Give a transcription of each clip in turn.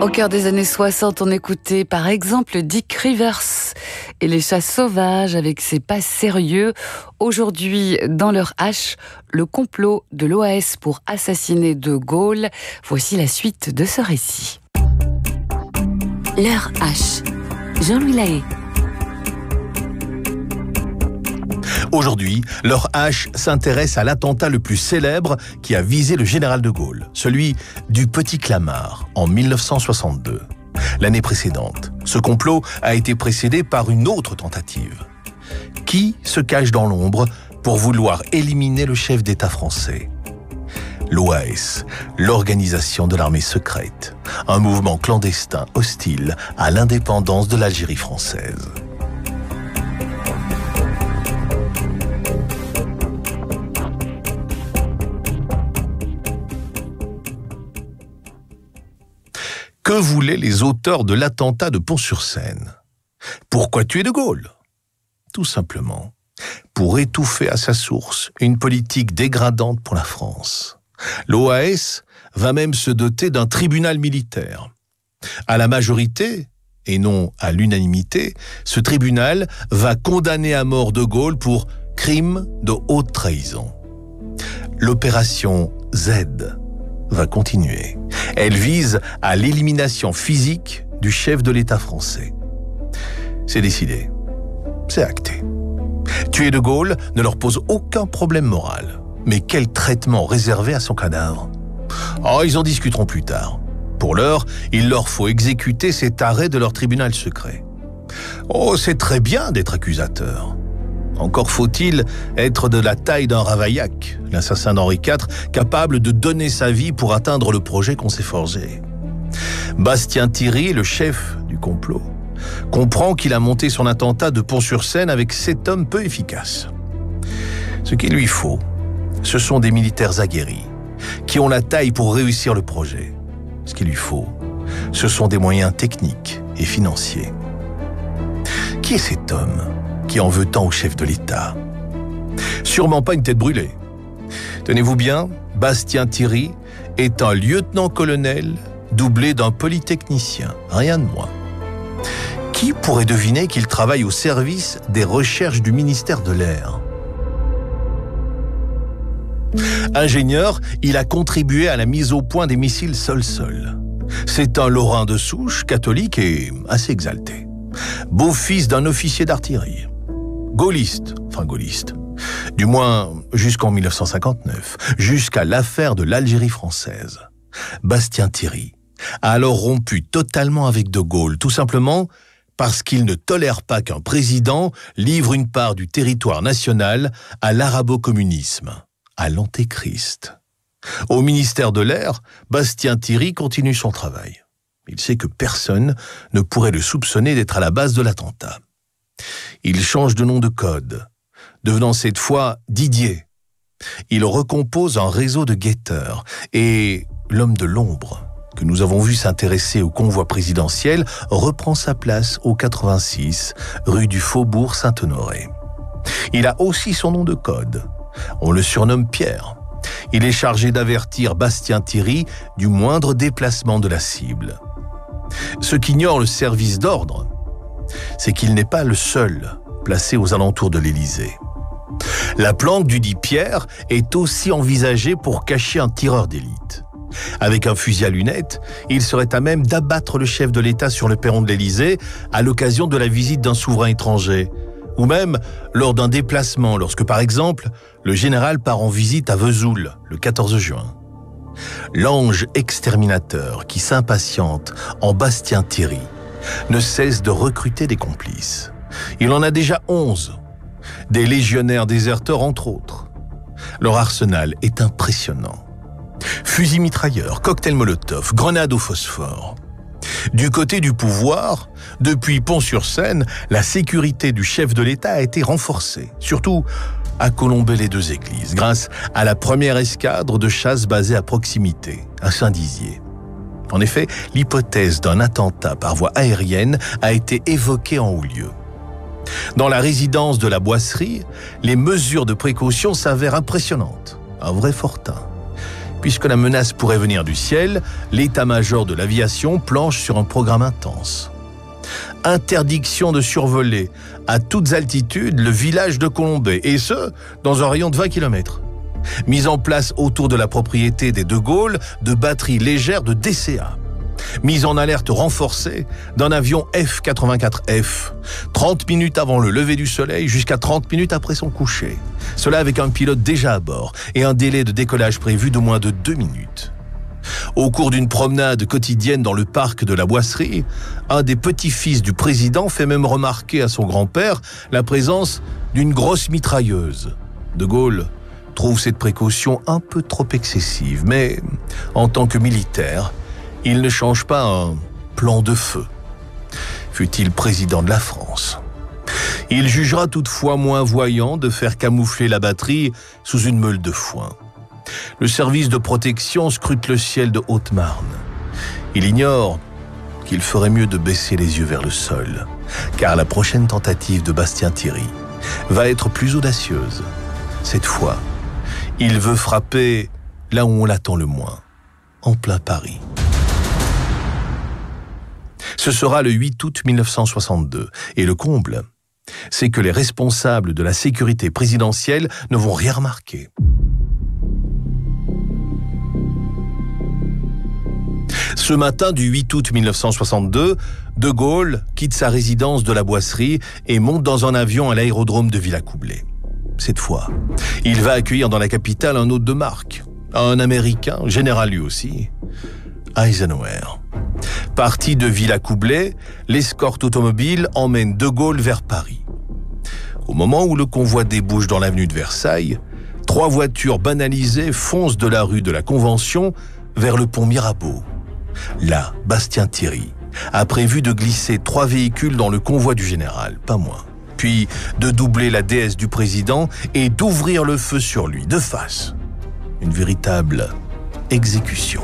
cœur des années 60, on écoutait par exemple Dick Rivers et les Chats sauvages avec ses pas sérieux. Aujourd'hui, dans l'heure H, le complot de l'OAS pour assassiner De Gaulle. Voici la suite de ce récit. L'heure H. Jean-Louis Lahaye. Aujourd'hui, l'heure H s'intéresse à l'attentat le plus célèbre qui a visé le général de Gaulle, celui du Petit Clamart, en 1962. L'année précédente, ce complot a été précédé par une autre tentative. Qui se cache dans l'ombre pour vouloir éliminer le chef d'État français ? L'OAS, l'Organisation de l'Armée secrète, un mouvement clandestin hostile à l'indépendance de l'Algérie française. Que voulaient les auteurs de l'attentat de Pont-sur-Seine ? Pourquoi tuer De Gaulle ? Tout simplement pour étouffer à sa source une politique dégradante pour la France. L'OAS va même se doter d'un tribunal militaire. À la majorité, et non à l'unanimité, ce tribunal va condamner à mort De Gaulle pour crime de haute trahison. L'opération Z va continuer. Elle vise à l'élimination physique du chef de l'État français. C'est décidé. C'est acté. Tuer De Gaulle ne leur pose aucun problème moral. Mais quel traitement réservé à son cadavre ? Oh, ils en discuteront plus tard. Pour l'heure, il leur faut exécuter cet arrêt de leur tribunal secret. Oh, c'est très bien d'être accusateur. Encore faut-il être de la taille d'un Ravaillac, l'assassin d'Henri IV, capable de donner sa vie pour atteindre le projet qu'on s'est forgé. Bastien Thierry, le chef du complot, comprend qu'il a monté son attentat de Pont-sur-Seine avec 7 hommes peu efficaces. Ce qu'il lui faut, ce sont des militaires aguerris, qui ont la taille pour réussir le projet. Ce qu'il lui faut, ce sont des moyens techniques et financiers. Qui est cet homme qui en veut tant au chef de l'État ? Sûrement pas une tête brûlée. Tenez-vous bien, Bastien Thierry est un lieutenant-colonel doublé d'un polytechnicien, rien de moins. Qui pourrait deviner qu'il travaille au service des recherches du ministère de l'Air ? Ingénieur, il a contribué à la mise au point des missiles sol-sol. C'est un Lorrain de souche, catholique et assez exalté. Beau-fils d'un officier d'artillerie. Gaulliste, du moins jusqu'en 1959, jusqu'à l'affaire de l'Algérie française. Bastien Thierry a alors rompu totalement avec De Gaulle, tout simplement parce qu'il ne tolère pas qu'un président livre une part du territoire national à l'arabo-communisme, à l'antéchrist. Au ministère de l'Air, Bastien Thierry continue son travail. Il sait que personne ne pourrait le soupçonner d'être à la base de l'attentat. Il change de nom de code, devenant cette fois Didier. Il recompose un réseau de guetteurs et l'homme de l'ombre, que nous avons vu s'intéresser au convoi présidentiel, reprend sa place au 86, rue du Faubourg Saint-Honoré. Il a aussi son nom de code. On le surnomme Pierre. Il est chargé d'avertir Bastien Thierry du moindre déplacement de la cible. Ce qu'ignore le service d'ordre, c'est qu'il n'est pas le seul placé aux alentours de l'Élysée. La planque du dit Pierre est aussi envisagée pour cacher un tireur d'élite. Avec un fusil à lunettes, il serait à même d'abattre le chef de l'État sur le perron de l'Élysée à l'occasion de la visite d'un souverain étranger, ou même lors d'un déplacement, lorsque par exemple, le général part en visite à Vesoul le 14 juin. L'ange exterminateur qui s'impatiente en Bastien Thierry ne cesse de recruter des complices. Il en a déjà 11, des légionnaires déserteurs entre autres. Leur arsenal est impressionnant. Fusils mitrailleurs, cocktails Molotov, grenades au phosphore. Du côté du pouvoir, depuis Pont-sur-Seine, la sécurité du chef de l'État a été renforcée, surtout à Colombey-les-Deux-Églises, grâce à la première escadre de chasse basée à proximité, à Saint-Dizier. En effet, l'hypothèse d'un attentat par voie aérienne a été évoquée en haut lieu. Dans la résidence de la Boisserie, les mesures de précaution s'avèrent impressionnantes. Un vrai fortin. Puisque la menace pourrait venir du ciel, l'état-major de l'aviation planche sur un programme intense. Interdiction de survoler à toutes altitudes le village de Colombey, et ce, dans un rayon de 20 km. Mise en place autour de la propriété des De Gaulle de batteries légères de DCA. Mise en alerte renforcée d'un avion F-84F, 30 minutes avant le lever du soleil jusqu'à 30 minutes après son coucher. Cela avec un pilote déjà à bord et un délai de décollage prévu de moins de 2 minutes. Au cours d'une promenade quotidienne dans le parc de la Boisserie, un des petits-fils du président fait même remarquer à son grand-père la présence d'une grosse mitrailleuse. De Gaulle trouve cette précaution un peu trop excessive, mais en tant que militaire, il ne change pas un plan de feu, fût-il président de la France. Il jugera toutefois moins voyant de faire camoufler la batterie sous une meule de foin. Le service de protection scrute le ciel de Haute-Marne. Il ignore qu'il ferait mieux de baisser les yeux vers le sol, car la prochaine tentative de Bastien Thierry va être plus audacieuse. Cette fois, il veut frapper là où on l'attend le moins, en plein Paris. Ce sera le 8 août 1962, et le comble, c'est que les responsables de la sécurité présidentielle ne vont rien remarquer. Ce matin du 8 août 1962, De Gaulle quitte sa résidence de la Boisserie et monte dans un avion à l'aérodrome de Villacoublay. Cette fois, il va accueillir dans la capitale un hôte de marque, un Américain, général lui aussi, Eisenhower. Parti de Villacoublay, l'escorte automobile emmène De Gaulle vers Paris. Au moment où le convoi débouche dans l'avenue de Versailles, 3 voitures banalisées foncent de la rue de la Convention vers le pont Mirabeau. Là, Bastien Thierry a prévu de glisser 3 véhicules dans le convoi du général, pas moins. Puis de doubler la déesse du président et d'ouvrir le feu sur lui, de face. Une véritable exécution.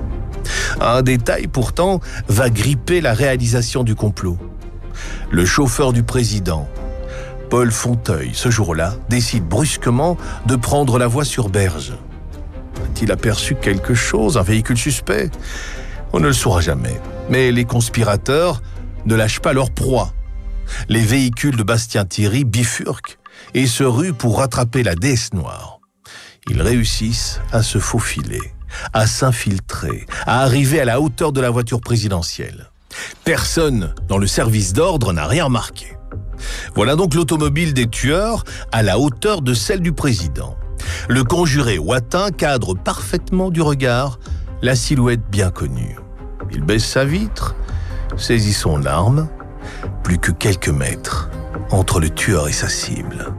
Un détail, pourtant, va gripper la réalisation du complot. Le chauffeur du président, Paul Fonteuil, ce jour-là, décide brusquement de prendre la voie sur Berge. A-t-il aperçu quelque chose, un véhicule suspect ? On ne le saura jamais. Mais les conspirateurs ne lâchent pas leur proie. Les véhicules de Bastien Thierry bifurquent et se ruent pour rattraper la déesse noire. Ils réussissent à se faufiler, à s'infiltrer, à arriver à la hauteur de la voiture présidentielle. Personne dans le service d'ordre n'a rien remarqué. Voilà donc l'automobile des tueurs à la hauteur de celle du président. Le conjuré ouatin cadre parfaitement du regard la silhouette bien connue. Il baisse sa vitre, saisit son arme, plus que quelques mètres entre le tueur et sa cible.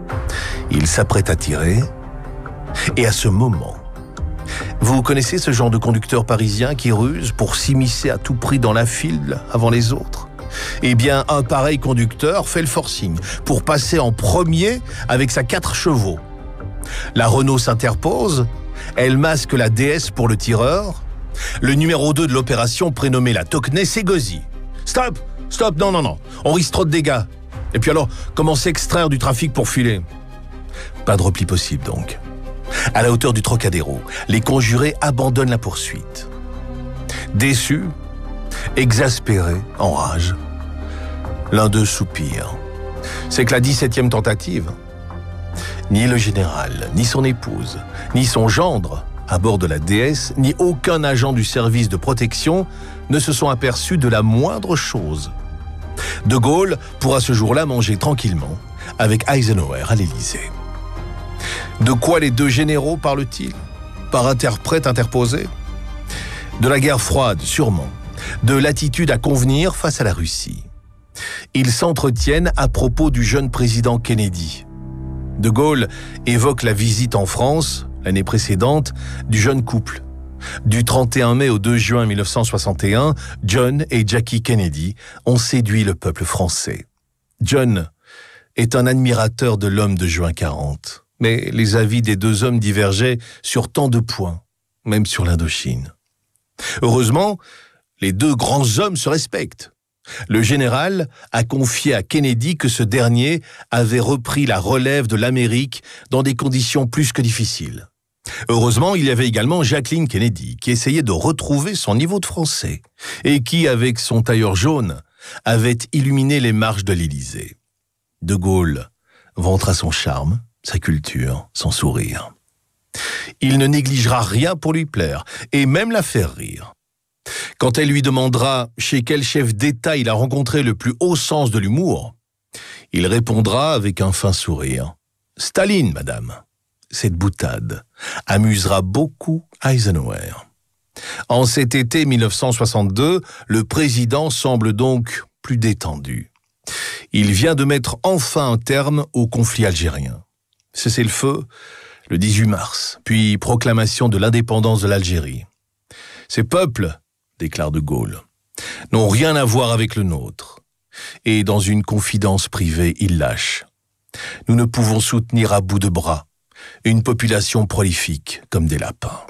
Il s'apprête à tirer, et à ce moment, vous connaissez ce genre de conducteur parisien qui ruse pour s'immiscer à tout prix dans la file avant les autres ? Eh bien, un pareil conducteur fait le forcing pour passer en premier avec sa 4 chevaux. La Renault s'interpose, elle masque la déesse pour le tireur. Le numéro 2 de l'opération, prénommé la Tocnay, s'égosille. Stop, non, on risque trop de dégâts. Et puis alors, comment s'extraire du trafic pour filer ? Pas de repli possible donc. À la hauteur du Trocadéro, les conjurés abandonnent la poursuite. Déçus, exaspérés, en rage, l'un d'eux soupire. C'est que la 17e tentative, ni le général, ni son épouse, ni son gendre, à bord de la déesse, ni aucun agent du service de protection ne se sont aperçus de la moindre chose. De Gaulle pourra ce jour-là manger tranquillement avec Eisenhower à l'Élysée. De quoi les 2 généraux parlent-ils ? Par interprète interposé ? De la guerre froide, sûrement. De l'attitude à convenir face à la Russie. Ils s'entretiennent à propos du jeune président Kennedy. De Gaulle évoque la visite en France, l'année précédente, du jeune couple. Du 31 mai au 2 juin 1961, John et Jackie Kennedy ont séduit le peuple français. John est un admirateur de l'homme de juin 40. Mais les avis des 2 hommes divergeaient sur tant de points, même sur l'Indochine. Heureusement, les 2 grands hommes se respectent. Le général a confié à Kennedy que ce dernier avait repris la relève de l'Amérique dans des conditions plus que difficiles. Heureusement, il y avait également Jacqueline Kennedy qui essayait de retrouver son niveau de français et qui, avec son tailleur jaune, avait illuminé les marches de l'Élysée. De Gaulle vantera son charme, sa culture, son sourire. Il ne négligera rien pour lui plaire et même la faire rire. Quand elle lui demandera chez quel chef d'État il a rencontré le plus haut sens de l'humour, il répondra avec un fin sourire. « Staline, madame !» Cette boutade amusera beaucoup Eisenhower. En cet été 1962, le président semble donc plus détendu. Il vient de mettre enfin un terme au conflit algérien. Cessez-le-feu le 18 mars, puis proclamation de l'indépendance de l'Algérie. Ces peuples, déclare de Gaulle, n'ont rien à voir avec le nôtre. Et dans une confidence privée, il lâche. Nous ne pouvons soutenir à bout de bras une population prolifique comme des lapins.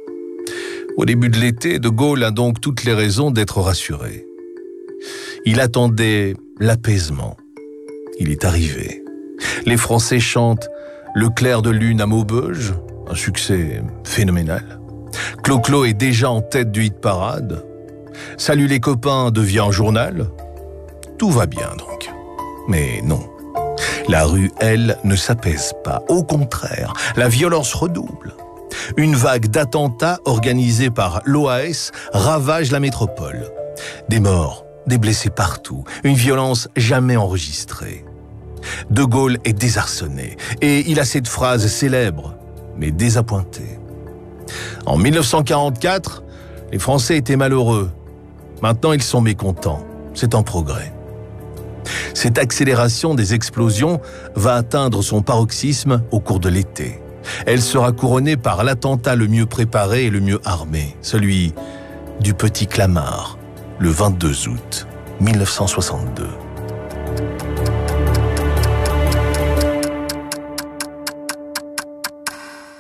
Au début de l'été, de Gaulle a donc toutes les raisons d'être rassuré. Il attendait l'apaisement. Il est arrivé. Les Français chantent « Le clair de lune à Maubeuge », un succès phénoménal. Clo-Clo est déjà en tête du hit parade. « Salut les copains » devient un journal. Tout va bien donc. Mais non. La rue, elle, ne s'apaise pas. Au contraire, la violence redouble. Une vague d'attentats organisés par l'OAS ravage la métropole. Des morts, des blessés partout, une violence jamais enregistrée. De Gaulle est désarçonné et il a cette phrase célèbre, mais désappointée. En 1944, les Français étaient malheureux. Maintenant, ils sont mécontents. C'est un progrès. Cette accélération des explosions va atteindre son paroxysme au cours de l'été. Elle sera couronnée par l'attentat le mieux préparé et le mieux armé, celui du Petit Clamart, le 22 août 1962.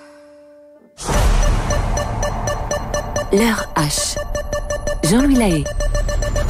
L'heure H. Jean-Louis Lahaye.